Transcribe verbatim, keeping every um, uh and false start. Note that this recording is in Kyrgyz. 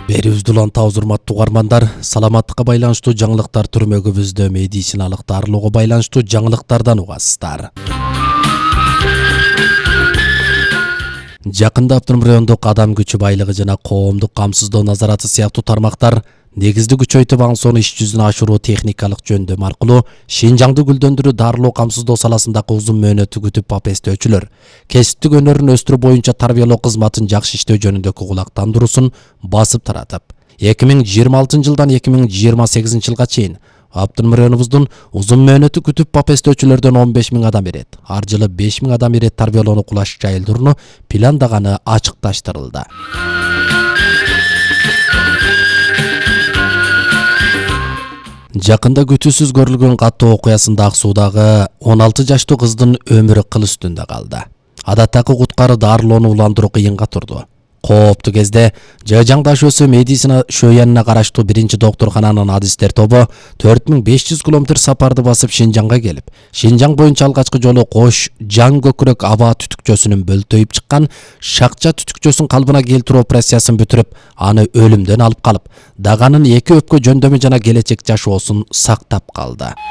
Берүүбүздү улантабыз урматтуу угармандар. Саламаттыкка байланыштуу жаңылыктар түрмөгүбүздө медициналык дарылоого байланыштуу жаңылыктардан угасыздар. Жакында Автоном райондук адам күчү байлыгы жана коомдук камсыздоо назараты сыяктуу тармактар негизди күчөйтүп аң сону иш жүзүнө ашыруу техникалык жөндөм аркылуу Шинжаңды гүлдөндүрүү дарылоо камсыздоо саласындагы узун мөөнөттүү күтүп апестөөчүлөр кесиптик өнөрүн өстүрүү боюнча тарбиялоо кызматын жакшы иштөө жөнүндөгү кулактандыруусун басып таратып, эки миң жыйырма алтынчы жылдан эки миң жыйырма сегизинчи жылга чейин Автоном районубуздун узун мөөнөттүү күтүп апестөөчүлөрдөн он беш миң адам ирет. Ар жылы беш миң адам ирет тарбиялоону кулаш жайылдырууну пландаганы ачыкташтырылды. Жакында күтүүсүз көрүлгөн каттоо окуясында Ак Суудагы он алты жаштуу кыздын өмүрү кыл үстүндө калды. Адаттагы куткары дарылоону уландыруу кыйынга турду. Кооптуу кезде Жыжаң таш өсү медицина шөйянына караштуу биринчи доктуркананын адистер тобу төрт миң беш жүз километр сапарды басып Шинжаңга келип, Шинжаң боюнча алгачкы жолу кош жан көкүрөк аба түтүкчөсүнүн бөлтөйүп чыккан шакча түтүкчөсүн калыбына келтирүү операциясын бүтүрүп, аны өлүмдөн алып калып, даганын эки өпкө жөндөмү жана келечек жашоосун сактап калды.